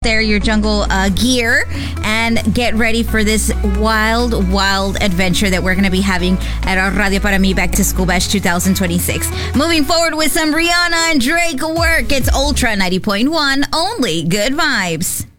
there your jungle gear and get ready for this wild adventure that we're going to be having at our Radio Para Mi Back to School Bash 2026. Moving forward with some Rihanna and Drake work. It's Ultra 90.1, only good vibes.